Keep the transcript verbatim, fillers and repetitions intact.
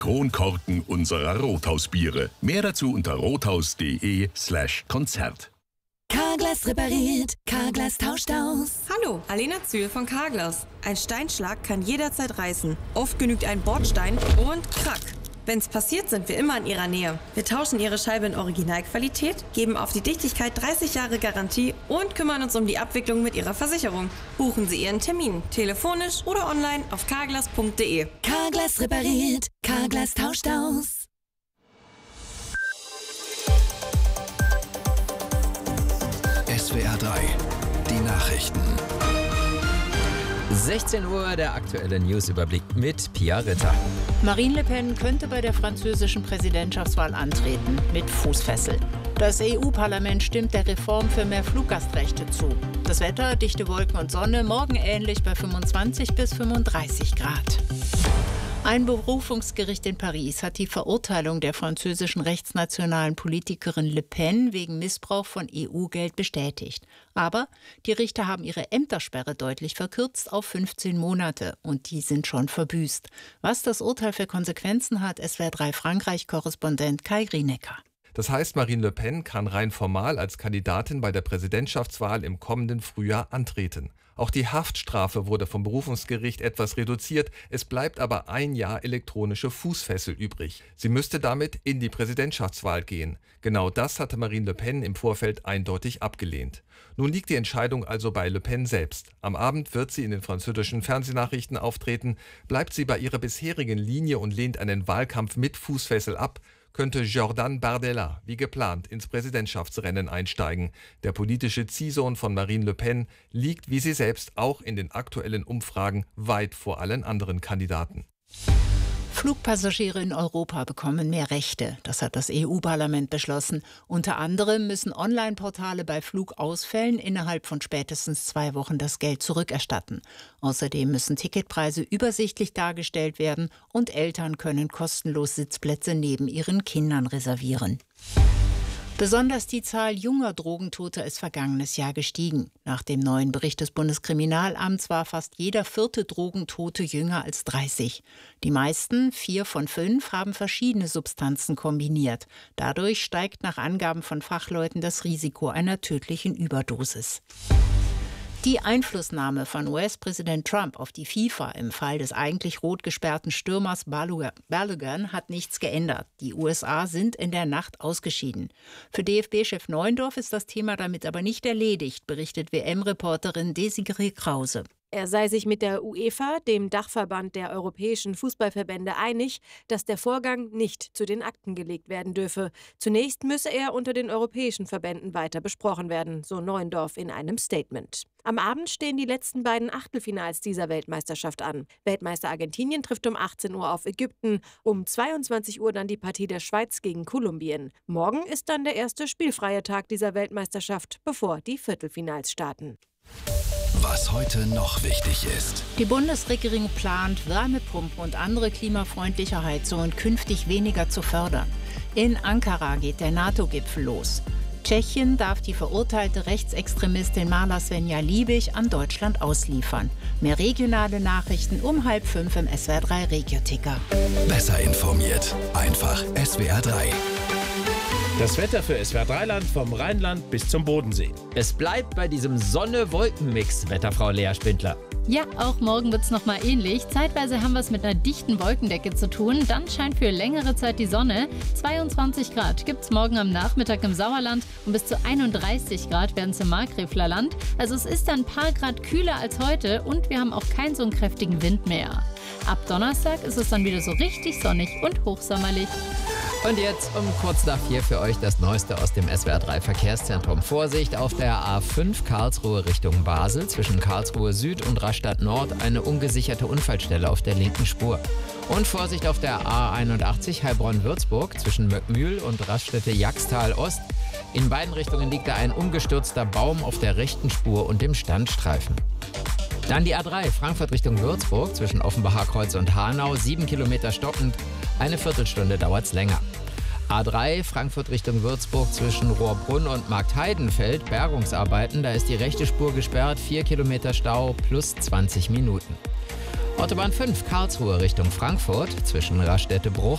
Kronkorken unserer Rothausbiere. Mehr dazu unter rothaus.de slash Konzert. Carglass repariert, Carglass tauscht aus. Hallo, Alena Zühl von Carglass. Ein Steinschlag kann jederzeit reißen. Oft genügt ein Bordstein und krack. Wenn's passiert, sind wir immer in Ihrer Nähe. Wir tauschen Ihre Scheibe in Originalqualität, geben auf die Dichtigkeit dreißig Jahre Garantie und kümmern uns um die Abwicklung mit Ihrer Versicherung. Buchen Sie Ihren Termin, telefonisch oder online auf carglass punkt de. Carglass repariert, Carglass tauscht aus. S W R drei, die Nachrichten. sechzehn Uhr, der aktuelle Newsüberblick mit Pia Ritter. Marine Le Pen könnte bei der französischen Präsidentschaftswahl antreten, mit Fußfessel. Das E U-Parlament stimmt der Reform für mehr Fluggastrechte zu. Das Wetter, dichte Wolken und Sonne, morgen ähnlich bei fünfundzwanzig bis fünfunddreißig Grad. Ein Berufungsgericht in Paris hat die Verurteilung der französischen rechtsnationalen Politikerin Le Pen wegen Missbrauch von E U-Geld bestätigt. Aber die Richter haben ihre Ämtersperre deutlich verkürzt auf fünfzehn Monate und die sind schon verbüßt. Was das Urteil für Konsequenzen hat, S W R drei Frankreich-Korrespondent Kai Grienecker. Das heißt, Marine Le Pen kann rein formal als Kandidatin bei der Präsidentschaftswahl im kommenden Frühjahr antreten. Auch die Haftstrafe wurde vom Berufungsgericht etwas reduziert. Es bleibt aber ein Jahr elektronische Fußfessel übrig. Sie müsste damit in die Präsidentschaftswahl gehen. Genau das hatte Marine Le Pen im Vorfeld eindeutig abgelehnt. Nun liegt die Entscheidung also bei Le Pen selbst. Am Abend wird sie in den französischen Fernsehnachrichten auftreten. Bleibt sie bei ihrer bisherigen Linie und lehnt einen Wahlkampf mit Fußfessel ab, könnte Jordan Bardella wie geplant ins Präsidentschaftsrennen einsteigen. Der politische Ziehsohn von Marine Le Pen liegt, wie sie selbst, auch in den aktuellen Umfragen weit vor allen anderen Kandidaten. Flugpassagiere in Europa bekommen mehr Rechte. Das hat das E U-Parlament beschlossen. Unter anderem müssen Online-Portale bei Flugausfällen innerhalb von spätestens zwei Wochen das Geld zurückerstatten. Außerdem müssen Ticketpreise übersichtlich dargestellt werden und Eltern können kostenlos Sitzplätze neben ihren Kindern reservieren. Besonders die Zahl junger Drogentoter ist vergangenes Jahr gestiegen. Nach dem neuen Bericht des Bundeskriminalamts war fast jeder vierte Drogentote jünger als dreißig. Die meisten, vier von fünf, haben verschiedene Substanzen kombiniert. Dadurch steigt nach Angaben von Fachleuten das Risiko einer tödlichen Überdosis. Die Einflussnahme von U S-Präsident Trump auf die FIFA im Fall des eigentlich rot gesperrten Stürmers Balogun hat nichts geändert. Die U S A sind in der Nacht ausgeschieden. Für D F B-Chef Neuendorf ist das Thema damit aber nicht erledigt, berichtet W M-Reporterin Desiree Krause. Er sei sich mit der UEFA, dem Dachverband der europäischen Fußballverbände, einig, dass der Vorgang nicht zu den Akten gelegt werden dürfe. Zunächst müsse er unter den europäischen Verbänden weiter besprochen werden, so Neuendorf in einem Statement. Am Abend stehen die letzten beiden Achtelfinals dieser Weltmeisterschaft an. Weltmeister Argentinien trifft um achtzehn Uhr auf Ägypten, um zweiundzwanzig Uhr dann die Partie der Schweiz gegen Kolumbien. Morgen ist dann der erste spielfreie Tag dieser Weltmeisterschaft, bevor die Viertelfinals starten. Was heute noch wichtig ist. Die Bundesregierung plant, Wärmepumpen und andere klimafreundliche Heizungen künftig weniger zu fördern. In Ankara geht der NATO-Gipfel los. Tschechien darf die verurteilte Rechtsextremistin Marla Svenja Liebig an Deutschland ausliefern. Mehr regionale Nachrichten um halb fünf im S W R drei Regio-Ticker. Besser informiert. Einfach S W R drei. Das Wetter für S W R drei Land vom Rheinland bis zum Bodensee. Es bleibt bei diesem Sonne-Wolken-Mix, Wetterfrau Lea Spindler. Ja, auch morgen wird es nochmal ähnlich. Zeitweise haben wir es mit einer dichten Wolkendecke zu tun. Dann scheint für längere Zeit die Sonne. zweiundzwanzig Grad gibt es morgen am Nachmittag im Sauerland und bis zu einunddreißig Grad werden es im Markgräfler Land. Also es ist ein paar Grad kühler als heute und wir haben auch keinen so einen kräftigen Wind mehr. Ab Donnerstag ist es dann wieder so richtig sonnig und hochsommerlich. Und jetzt um kurz nach vier für euch das Neueste aus dem S W R drei Verkehrszentrum. Vorsicht auf der A fünf Karlsruhe Richtung Basel zwischen Karlsruhe Süd und Rastatt Nord eine ungesicherte Unfallstelle auf der linken Spur. Und Vorsicht auf der A einundachtzig Heilbronn-Würzburg zwischen Möckmühl und Raststätte-Jagstal Ost. In beiden Richtungen liegt da ein umgestürzter Baum auf der rechten Spur und dem Standstreifen. Dann die A drei Frankfurt Richtung Würzburg zwischen Offenbacher Kreuz und Hanau, sieben Kilometer stockend. Eine Viertelstunde dauert's länger. A drei Frankfurt Richtung Würzburg zwischen Rohrbrunn und Marktheidenfeld, Bergungsarbeiten. Da ist die rechte Spur gesperrt, vier Kilometer Stau plus zwanzig Minuten. Autobahn fünf Karlsruhe Richtung Frankfurt zwischen Raststätte-Bruch